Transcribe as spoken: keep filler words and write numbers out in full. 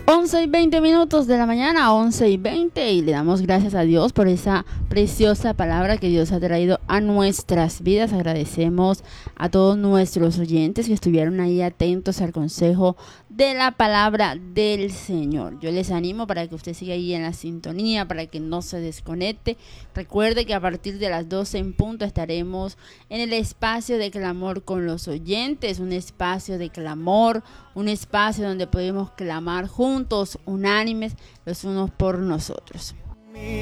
once y veinte minutos de la mañana, once y veinte, y le damos gracias a Dios por esa preciosa palabra que Dios ha traído a nuestras vidas. Agradecemos a todos nuestros oyentes que estuvieron ahí atentos al consejo de la palabra del Señor. Yo les animo para que usted siga ahí en la sintonía, para que no se desconecte. Recuerde que a partir de las doce en punto estaremos en el espacio de clamor con los oyentes, un espacio de clamor, un espacio donde podemos clamar juntos, unánimes, los unos por nosotros.